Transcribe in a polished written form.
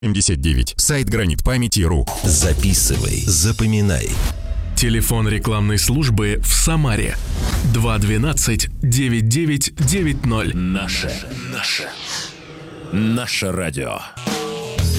79. Сайт Гранит Памяти.ру. Записывай, запоминай. Телефон рекламной службы в Самаре 212-9990. Наше радио.